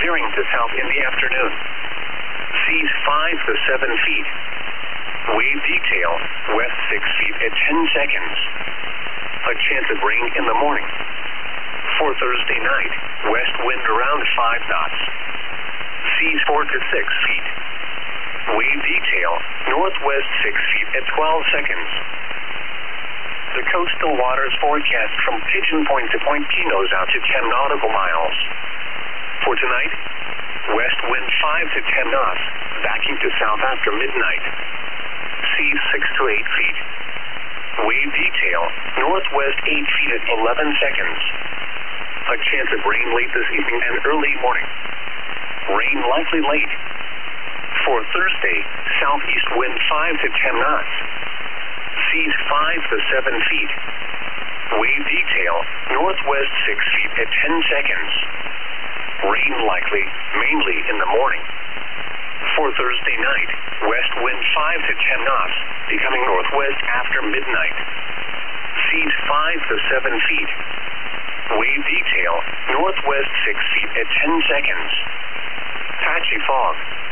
veering to south in the afternoon. Seas 5 to 7 feet. Wave detail, west 6 feet at 10 seconds. A chance of rain in the morning. For Thursday night, west wind around 5 knots. Seas 4 to 6 feet. Wave detail, northwest 6 feet at 12 seconds. The coastal waters forecast from Pigeon Point to Point Pinos out to 10 nautical miles. For tonight, west wind 5 to 10 knots, backing to south after midnight. Seas 6 to 8 feet. Wave detail, northwest 8 feet at 11 seconds. A chance of rain late this evening and early morning. Rain likely late. For Thursday, southeast wind 5 to 10 knots. Seas 5 to 7 feet. Wave detail, northwest 6 feet at 10 seconds. Rain likely, mainly in the morning. For Thursday night, west wind 5 to 10 knots, becoming northwest after midnight. Seas 5 to 7 feet. Wave detail, northwest 6 feet at 10 seconds. Patchy fog.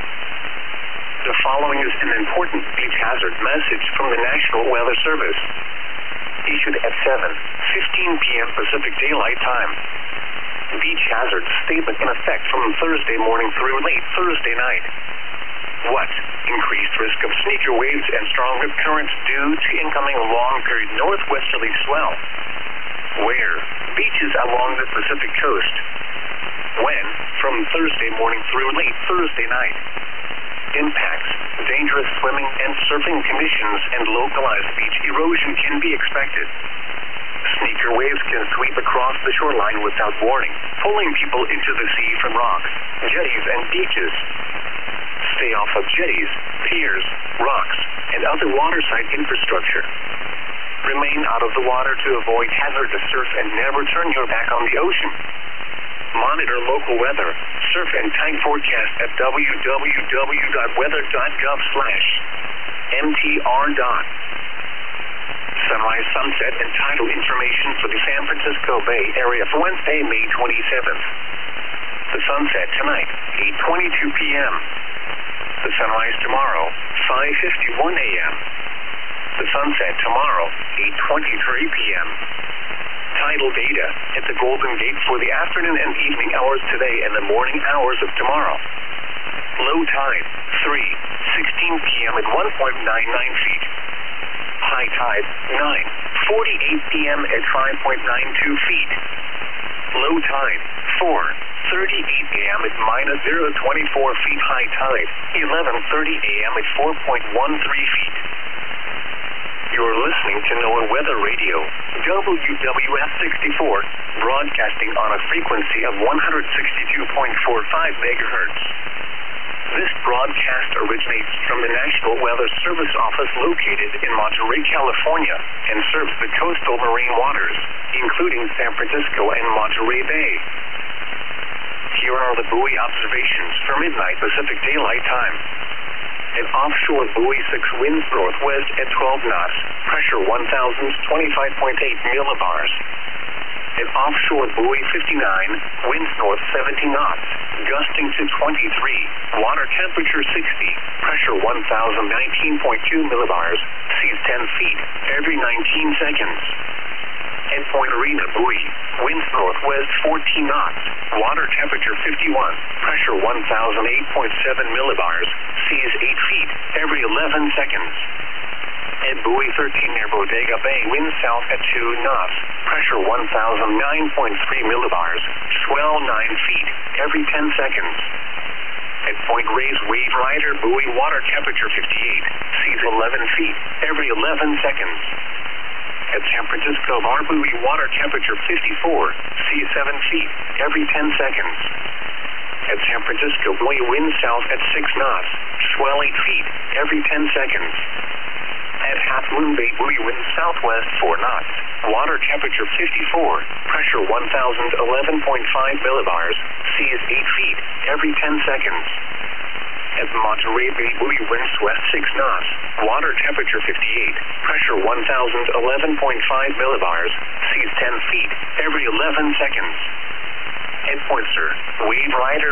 The following is an important beach hazard message from the National Weather Service. Issued at 7:15 p.m. Pacific Daylight Time. Beach hazard statement in effect from Thursday morning through late Thursday night. What? Increased risk of sneaker waves and stronger currents due to incoming long-period northwesterly swell. Where? Beaches along the Pacific coast. When? From Thursday morning through late Thursday night. Impacts, dangerous swimming and surfing conditions and localized beach erosion can be expected. Sneaker waves can sweep across the shoreline without warning, pulling people into the sea from rocks, jetties, and beaches. Stay off of jetties, piers, rocks, and other waterside infrastructure. Remain out of the water to avoid hazardous surf and never turn your back on the ocean. Monitor local weather, surf and tide forecast at www.weather.gov/MTR. Sunrise, sunset, and tidal information for the San Francisco Bay Area for Wednesday, May 27th. The sunset tonight, 8:22 p.m. The sunrise tomorrow, 5:51 a.m. The sunset tomorrow, 8:23 p.m. Tidal data at the Golden Gate for the afternoon and evening hours today and the morning hours of tomorrow. Low tide, 3:16 p.m. at 1.99 feet. High tide, 9:48 p.m. at 5.92 feet. Low tide, 4:38 a.m. at -0.24 feet. High tide, 11:30 a.m. at 4.13 feet. You're listening to NOAA Weather Radio, WWF 64, broadcasting on a frequency of 162.45 megahertz. This broadcast originates from the National Weather Service office located in Monterey, California, and serves the coastal marine waters, including San Francisco and Monterey Bay. Here are the buoy observations for midnight Pacific Daylight Time. An offshore buoy 6 winds northwest at 12 knots, pressure 1,025.8 millibars. An offshore buoy 59, winds north 70 knots, gusting to 23, water temperature 60, pressure 1,019.2 millibars, seas 10 feet every 19 seconds. At Point Arena buoy, winds northwest 14 knots, water temperature 51, pressure 1,008.7 millibars, seas 8 feet every 11 seconds. At buoy 13 near Bodega Bay, winds south at 2 knots, pressure 1,009.3 millibars, swell 9 feet every 10 seconds. At Point Reyes Wave Rider buoy, water temperature 58, seas 11 feet every 11 seconds. At San Francisco Bar buoy, water temperature 54, seas 7 feet every 10 seconds. At San Francisco buoy, wind south at 6 knots, swell 8 feet every 10 seconds. At Half Moon Bay buoy, wind southwest 4 knots, water temperature 54, pressure 1,011.5 millibars, seas 8 feet every 10 seconds. At Monterey Bay buoy, winds west 6 knots, water temperature 58, pressure 1,011.5 millibars, seas 10 feet every 11 seconds. At Point Sur, Wave Rider